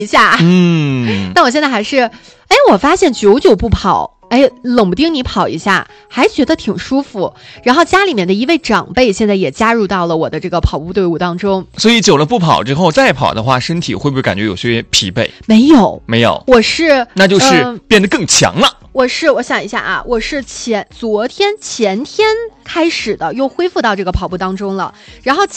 一下。但我现在还是，我发现久久不跑，冷不丁你跑一下，还觉得挺舒服。然后家里面的一位长辈现在也加入到了我的这个跑步队伍当中。 所以久了不跑之后再跑的话，身体会不会感觉有些疲惫？ 没有， 那就是变得更强了。 我想一下啊，我是前天开始的，又恢复到这个跑步当中了。然后